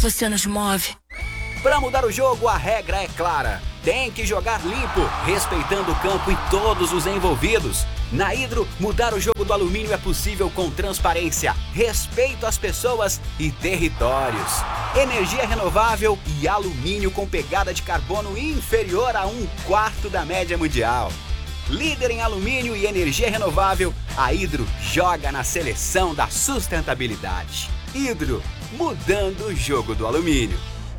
você nos move. Para mudar o jogo, a regra é clara. Tem que jogar limpo, respeitando o campo e todos os envolvidos. Na Hidro, mudar o jogo do alumínio é possível com transparência, respeito às pessoas e territórios. Energia renovável e alumínio com pegada de carbono inferior a 1/4 da média mundial. Líder em alumínio e energia renovável, a Hidro joga na seleção da sustentabilidade. Hidro, mudando o jogo do alumínio.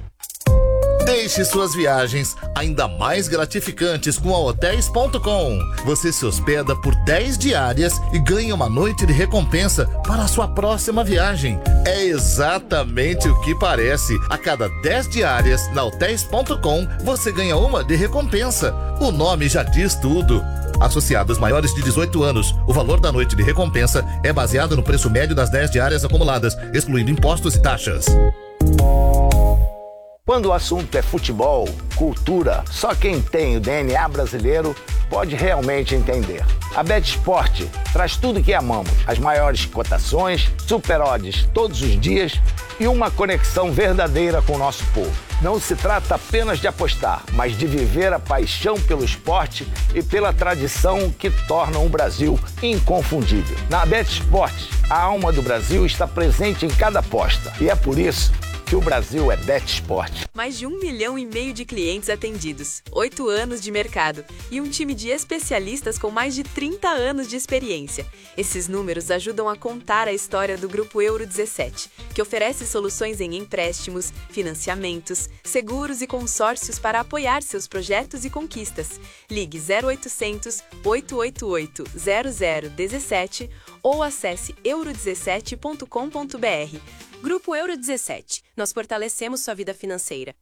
Deixe suas viagens ainda mais gratificantes com a Hotels.com. Você se hospeda por 10 diárias e ganha uma noite de recompensa para a sua próxima viagem. É exatamente o que parece. A cada 10 diárias na Hotels.com, você ganha uma de recompensa. O nome já diz tudo. Associados maiores de 18 anos, o valor da noite de recompensa é baseado no preço médio das 10 diárias acumuladas, excluindo impostos e taxas. Quando o assunto é futebol, cultura, só quem tem o DNA brasileiro pode realmente entender. A BetSport traz tudo que amamos, as maiores cotações, super odds todos os dias e uma conexão verdadeira com o nosso povo. Não se trata apenas de apostar, mas de viver a paixão pelo esporte e pela tradição que tornam o Brasil inconfundível. Na BetSport, a alma do Brasil está presente em cada aposta e é por isso que o Brasil é BetSport. Mais de 1,5 milhão de clientes atendidos, 8 anos de mercado e um time de especialistas com mais de 30 anos de experiência. Esses números ajudam a contar a história do Grupo Euro 17, que oferece soluções em empréstimos, financiamentos, seguros e consórcios para apoiar seus projetos e conquistas. Ligue 0800 888 0017 ou acesse euro17.com.br. Grupo Euro 17. Nós fortalecemos sua vida financeira.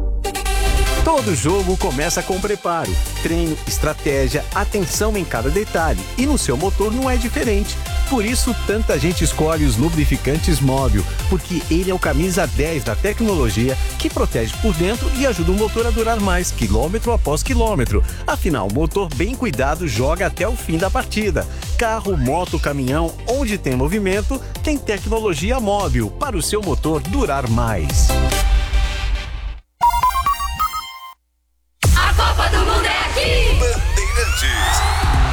Todo jogo começa com preparo, treino, estratégia, atenção em cada detalhe. E no seu motor não é diferente. Por isso, tanta gente escolhe os lubrificantes Móbil, porque ele é o camisa 10 da tecnologia que protege por dentro e ajuda o motor a durar mais, quilômetro após quilômetro. Afinal, o motor bem cuidado joga até o fim da partida. Carro, moto, caminhão, onde tem movimento, tem tecnologia Móbil para o seu motor durar mais. A Copa do Mundo é aqui! Bandeirantes.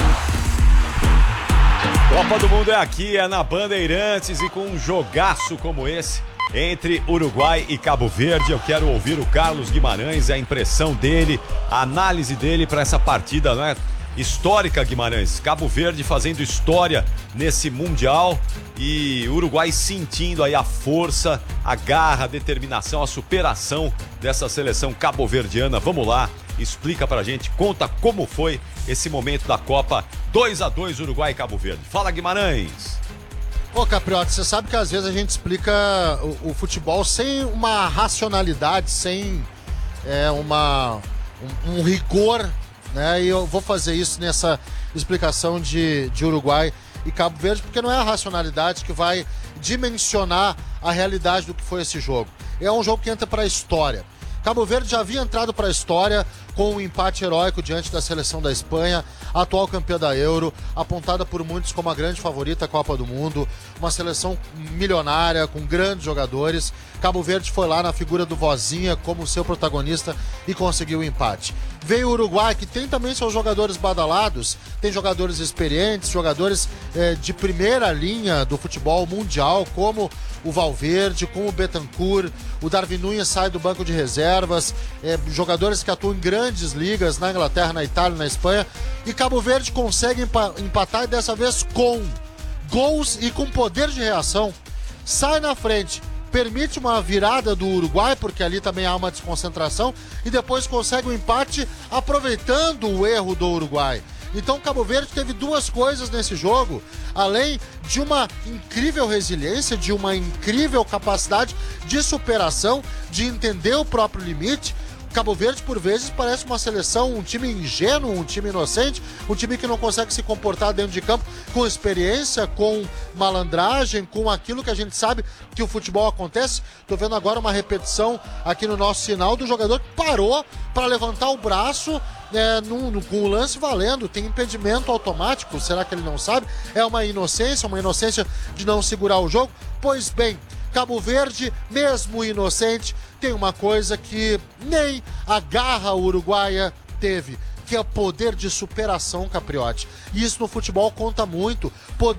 Copa do Mundo é aqui, é na Bandeirantes, e com um jogaço como esse entre Uruguai e Cabo Verde, eu quero ouvir o Carlos Guimarães, a impressão dele, a análise dele para essa partida, né? Histórica, Guimarães. Cabo Verde fazendo história nesse Mundial e Uruguai sentindo aí a força, a garra, a determinação, a superação dessa seleção cabo-verdiana. Vamos lá, explica pra gente, conta como foi esse momento da Copa. 2-2 Uruguai e Cabo Verde. Fala, Guimarães. Ô, Capriota, você sabe que às vezes a gente explica o futebol sem uma racionalidade, sem um rigor, né? E eu vou fazer isso nessa explicação de Uruguai e Cabo Verde, porque não é a racionalidade que vai dimensionar a realidade do que foi esse jogo. É um jogo que entra para a história. Cabo Verde já havia entrado para a história com um empate heróico diante da seleção da Espanha, atual campeã da Euro, apontada por muitos como a grande favorita à Copa do Mundo, uma seleção milionária, com grandes jogadores. Cabo Verde foi lá na figura do Vozinha como seu protagonista e conseguiu o empate. Veio o Uruguai, que tem também seus jogadores badalados, tem jogadores experientes, jogadores de primeira linha do futebol mundial, como o Valverde, como o Bentancur, o Darwin Núñez sai do banco de reservas, jogadores que atuam em grandes ligas na Inglaterra, na Itália, na Espanha, e Cabo Verde consegue empatar, e dessa vez com gols e com poder de reação. Sai na frente, permite uma virada do Uruguai, porque ali também há uma desconcentração, e depois consegue o empate aproveitando o erro do Uruguai. Então Cabo Verde teve duas coisas nesse jogo, além de uma incrível resiliência, de uma incrível capacidade de superação, de entender o próprio limite. Cabo Verde, por vezes, parece uma seleção, um time ingênuo, um time inocente, um time que não consegue se comportar dentro de campo com experiência, com malandragem, com aquilo que a gente sabe que o futebol acontece. Tô vendo agora uma repetição aqui no nosso sinal do jogador que parou para levantar o braço com o lance valendo. Tem impedimento automático, será que ele não sabe? É uma inocência de não segurar o jogo? Pois bem, Cabo Verde, mesmo inocente, tem uma coisa que nem a garra uruguaia teve, que é o poder de superação, Capriotti. E isso no futebol conta muito.